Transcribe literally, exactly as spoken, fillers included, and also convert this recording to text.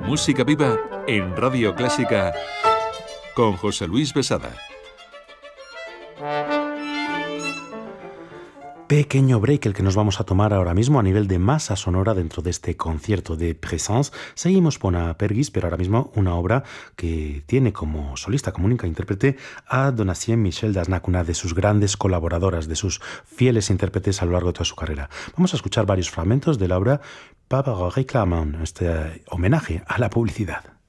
Música viva en Radio Clásica con José Luis Besada. Pequeño break el que nos vamos a tomar ahora mismo a nivel de masa sonora dentro de este concierto de Présence. Seguimos con Apergis, pero ahora mismo una obra que tiene como solista, como única intérprete, a Donatien Michel d'Asnac, una de sus grandes colaboradoras, de sus fieles intérpretes a lo largo de toda su carrera. Vamos a escuchar varios fragmentos de la obra Pas par réclame, este homenaje a la publicidad.